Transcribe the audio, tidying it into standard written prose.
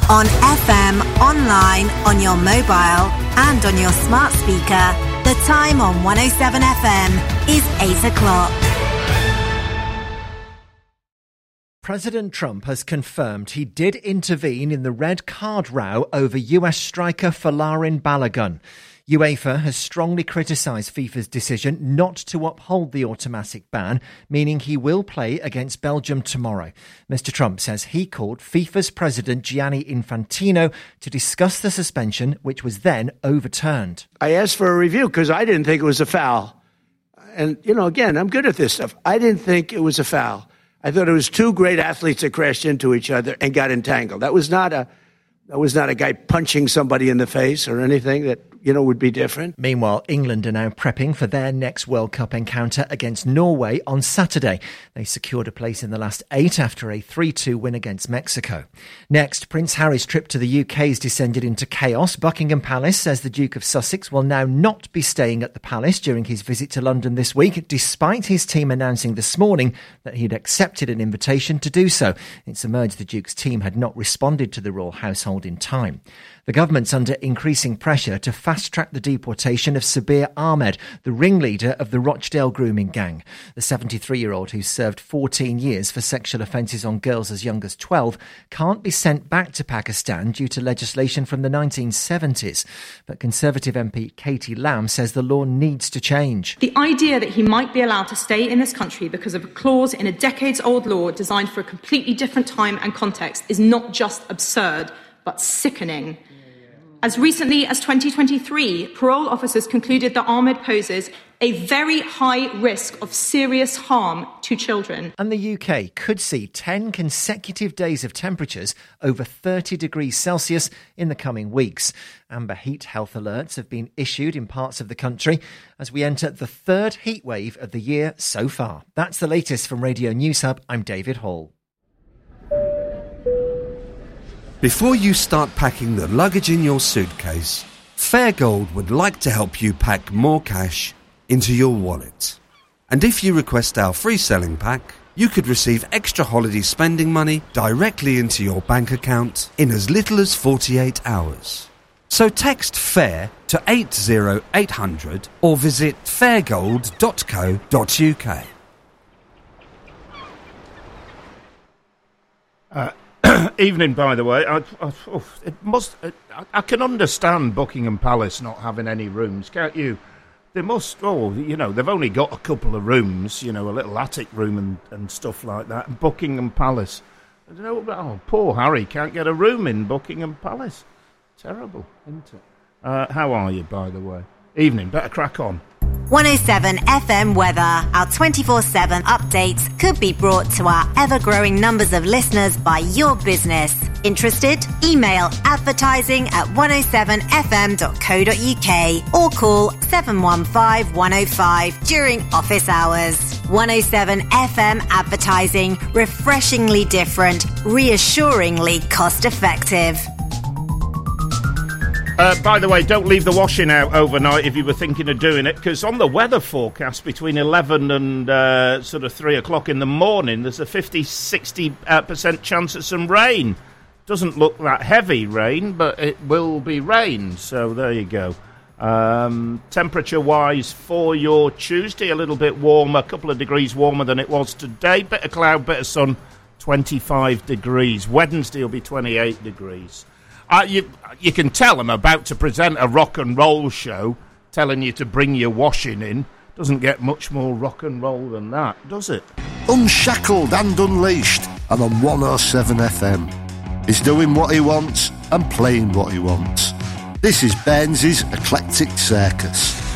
On FM, online, on your mobile and on your smart speaker, the time on 107 FM is 8 o'clock. President Trump has confirmed he did intervene in the red card row over US striker Folarin Balogun. UEFA has strongly criticised FIFA's decision not to uphold the automatic ban, meaning he will play against Belgium tomorrow. Mr. Trump says he called FIFA's president Gianni Infantino to discuss the suspension, which was then overturned. I asked for a review because I didn't think it was a foul. And, again, I'm good at this stuff. I didn't think it was a foul. I thought it was two great athletes that crashed into each other and got entangled. That was not a guy punching somebody in the face or anything that, would be different. Meanwhile, England are now prepping for their next World Cup encounter against Norway on Saturday. They secured a place in the last 8 after a 3-2 win against Mexico. Next, Prince Harry's trip to the UK has descended into chaos. Buckingham Palace says the Duke of Sussex will now not be staying at the palace during his visit to London this week, despite his team announcing this morning that he'd accepted an invitation to do so. It's emerged the Duke's team had not responded to the royal household in time. The government's under increasing pressure to fast-track the deportation of Sabir Ahmed, the ringleader of the Rochdale grooming gang. The 73-year-old, who served 14 years for sexual offences on girls as young as 12, can't be sent back to Pakistan due to legislation from the 1970s. But Conservative MP Katie Lamb says the law needs to change. The idea that he might be allowed to stay in this country because of a clause in a decades-old law designed for a completely different time and context is not just absurd, but sickening. As recently as 2023, parole officers concluded that Ahmed poses a very high risk of serious harm to children. And the UK could see 10 consecutive days of temperatures over 30 degrees Celsius in the coming weeks. Amber heat health alerts have been issued in parts of the country as we enter the third heat wave of the year so far. That's the latest from Radio News Hub. I'm David Hall. Before you start packing the luggage in your suitcase, Fairgold would like to help you pack more cash into your wallet. And if you request our free selling pack, you could receive extra holiday spending money directly into your bank account in as little as 48 hours. So text FAIR to 80800 or visit fairgold.co.uk. Evening, by the way. I can understand Buckingham Palace not having any rooms, can't you? They must, they've only got a couple of rooms, a little attic room and stuff like that. Buckingham Palace. I don't know, poor Harry can't get a room in Buckingham Palace. Terrible, isn't it? How are you, by the way? Evening, better crack on. 107 FM weather. Our 24/7 updates could be brought to our ever-growing numbers of listeners by your business. Interested? Email advertising@107fm.co.uk or call 715 105 during office hours. 107 FM advertising. Refreshingly different, reassuringly cost-effective. By the way, don't leave the washing out overnight if you were thinking of doing it, because on the weather forecast between 11 and sort of 3 o'clock in the morning, there's a 50-60% chance of some rain. Doesn't look that heavy rain, but it will be rain, so there you go. Temperature-wise for your Tuesday, a little bit warmer, a couple of degrees warmer than it was today. Bit of cloud, bit of sun, 25 degrees. Wednesday will be 28 degrees. You can tell I'm about to present a rock and roll show, telling you to bring your washing in. Doesn't get much more rock and roll than that, does it? Unshackled and unleashed, and on 107 FM. He's doing what he wants and playing what he wants. This is Baines's Eclectic Circus.